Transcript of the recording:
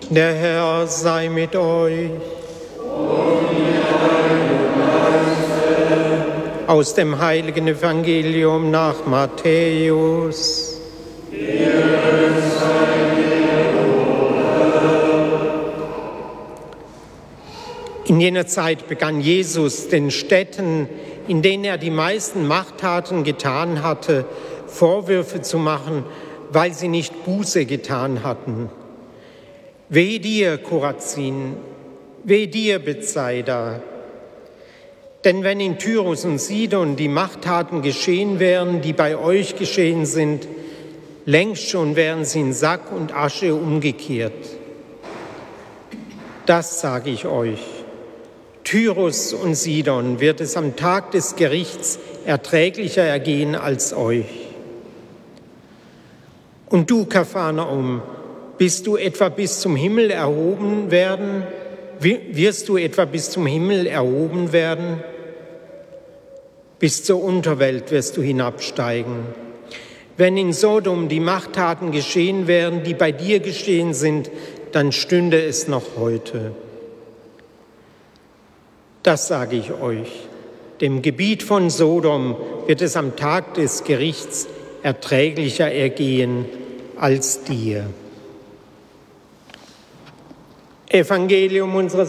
Der Herr sei mit euch. Aus dem heiligen Evangelium nach Matthäus. In jener Zeit begann Jesus, den Städten, in denen er die meisten Machttaten getan hatte, Vorwürfe zu machen, weil sie nicht Buße getan hatten. Weh dir, Chorazin, weh dir, Bethsaida. Denn wenn in Tyrus und Sidon die Machttaten geschehen wären, die bei euch geschehen sind, längst schon wären sie in Sack und Asche umgekehrt. Das sage ich euch. Tyrus und Sidon wird es am Tag des Gerichts erträglicher ergehen als euch. Und du, Kapharnaum, bist du etwa bis zum Himmel erhoben werden? Wirst du etwa bis zum Himmel erhoben werden? Bis zur Unterwelt wirst du hinabsteigen. Wenn in Sodom die Machttaten geschehen wären, die bei dir geschehen sind, dann stünde es noch heute. Das sage ich euch. Dem Gebiet von Sodom wird es am Tag des Gerichts erträglicher ergehen als dir. Evangelium unseres